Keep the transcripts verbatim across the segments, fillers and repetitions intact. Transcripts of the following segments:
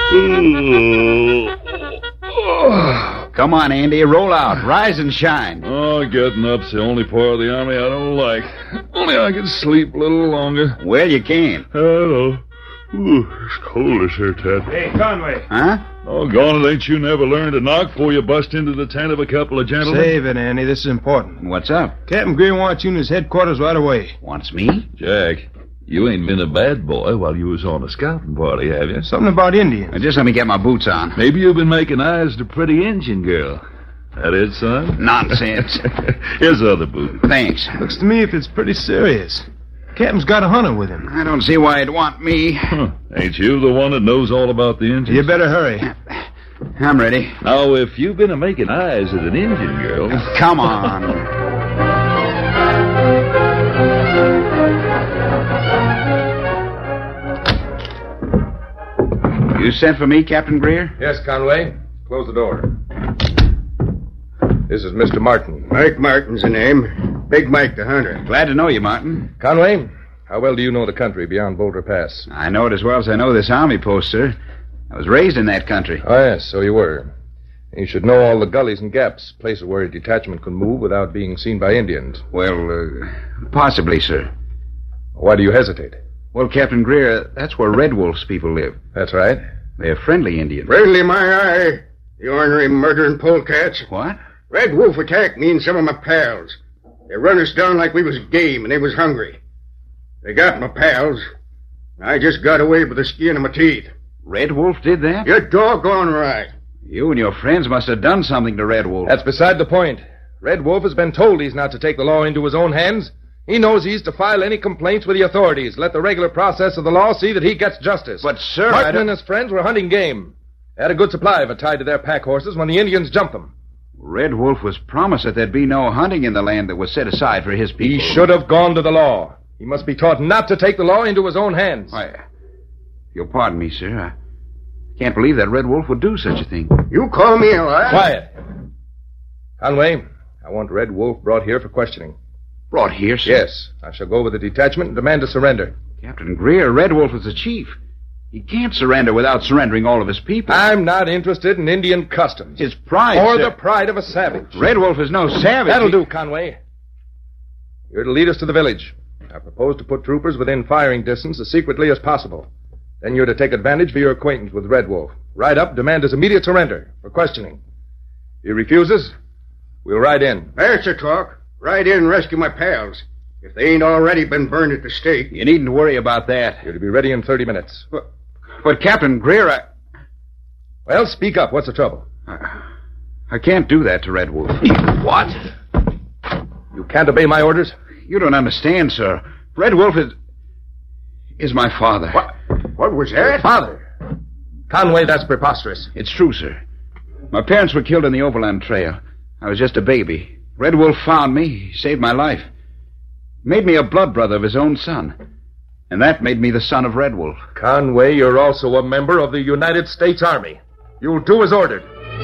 Come on, Andy. Roll out. Rise and shine. Oh, getting up's the only part of the army I don't like. Only I can sleep a little longer. Well, you can. Hello. Ooh, it's cold this here, Ted. Hey, Conway. Huh? Oh, gone it, ain't you never learned to knock before you bust into the tent of a couple of gentlemen? Save it, Andy. This is important. What's up? Captain Greer wants you in his headquarters right away. Wants me? Jack, you ain't been a bad boy while you was on a scouting party, have you? Something about Indians. Now, just let me get my boots on. Maybe you've been making eyes at a pretty Indian girl. That it, son? Nonsense. Here's the other boot. Thanks. Looks to me if it's pretty serious. Captain's got a hunter with him. I don't see why he'd want me. Huh. Ain't you the one that knows all about the Indians? You better hurry. I'm ready. Now, if you've been a making eyes at an Indian girl... Come on. You sent for me, Captain Greer? Yes, Conway. Close the door. This is Mister Martin. Mike Martin's the name. Big Mike the hunter. Glad to know you, Martin. Conway, how well do you know the country beyond Boulder Pass? I know it as well as I know this army post, sir. I was raised in that country. Oh, yes, so you were. You should know all the gullies and gaps, places where a detachment could move without being seen by Indians. Well, uh, possibly, sir. Why do you hesitate? Well, Captain Greer, that's where Red Wolf's people live. That's right. They're friendly Indians. Friendly, my eye. The ornery murdering polecats. What? Red Wolf attacked me and some of my pals. They run us down like we was game and they was hungry. They got my pals. I just got away with the skin of my teeth. Red Wolf did that? You're doggone right. You and your friends must have done something to Red Wolf. That's beside the point. Red Wolf has been told he's not to take the law into his own hands. He knows he's to file any complaints with the authorities. Let the regular process of the law see that he gets justice. But, sir, Martin I don't... and his friends were hunting game. They had a good supply of it tied to their pack horses when the Indians jumped them. Red Wolf was promised that there'd be no hunting in the land that was set aside for his people. He should have gone to the law. He must be taught not to take the law into his own hands. Why, you'll pardon me, sir. I can't believe that Red Wolf would do such a thing. You call me a liar? Quiet. Conway, I want Red Wolf brought here for questioning. Brought here, sir? Yes. I shall go with the detachment and demand a surrender. Captain Greer, Red Wolf is the chief. He can't surrender without surrendering all of his people. I'm not interested in Indian customs. His pride, Or sir. the pride of a savage. Red Wolf is no savage. That'll He- do, Conway. You're to lead us to the village. I propose to put troopers within firing distance as secretly as possible. Then you're to take advantage of your acquaintance with Red Wolf. Ride up, demand his immediate surrender for questioning. If he refuses, we'll ride in. That's the talk. Ride in and rescue my pals. If they ain't already been burned at the stake. You needn't worry about that. You're to be ready in thirty minutes. But, but Captain Greer, I... Well, speak up. What's the trouble? I... I can't do that to Red Wolf. What? You can't obey my orders? You don't understand, sir. Red Wolf is... is my father. What? What was that? Father. Conway, that's preposterous. It's true, sir. My parents were killed in the Overland Trail. I was just a baby. Red Wolf found me. He saved my life. Made me a blood brother of his own son. And that made me the son of Red Wolf. Conway, you're also a member of the United States Army. You'll do as ordered.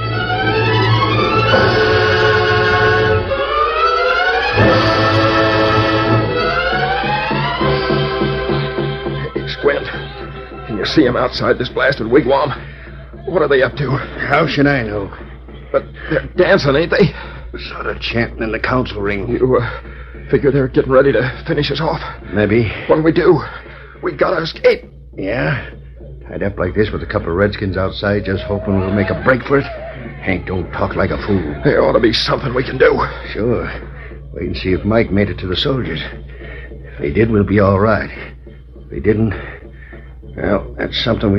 Hey, Squint. Can you see them outside this blasted wigwam? What are they up to? How should I know? But they're dancing, ain't they? Sort of chanting in the council ring. You, uh, figure they're getting ready to finish us off? Maybe. When we do, we gotta escape. Yeah? Tied up like this with a couple of redskins outside just hoping we'll make a break for it? Hank, don't talk like a fool. There ought to be something we can do. Sure. Wait and see if Mike made it to the soldiers. If they did, we'll be all right. If they didn't, well, that's something we